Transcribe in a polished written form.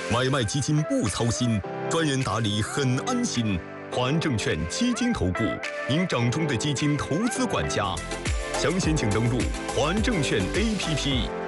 买卖基金不操心，专人打理很安心。华安证券基金投顾，您掌中的基金投资管家。详情请登录华安证券 APP。